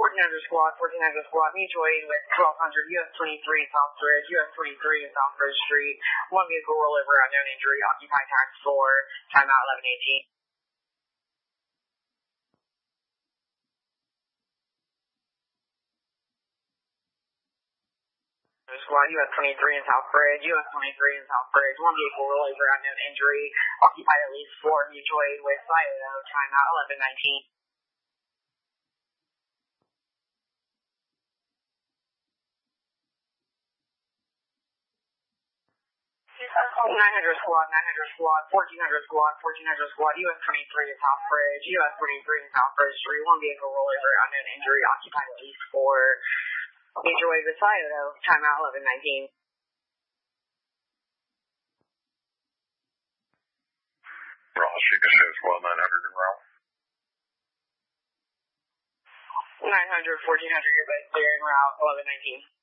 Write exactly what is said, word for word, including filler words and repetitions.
fourteen hundred squad, fourteen hundred squad, mutual aid with twelve hundred, U S twenty-three, South Bridge, U S twenty-three in South Bridge Street, one vehicle rollover, unknown injury, occupied tax four, timeout eleven eighteen. Squad, U S twenty-three in South Bridge, U S twenty-three in South Bridge, one vehicle rollover, unknown injury, occupied at least four, mutual aid with Scioto, timeout eleven nineteen. nine hundred squad, nine hundred squad, fourteen hundred squad, fourteen hundred squad, U S twenty-three in South Bridge, U S twenty-three in South Bridge Street, one vehicle rollover, unknown injury, occupied at least four, mutual aid with Scioto, timeout eleven nineteen. Ross, you can show squad nine hundred in route. nine hundred, fourteen hundred, you're both clear en route, eleven nineteen.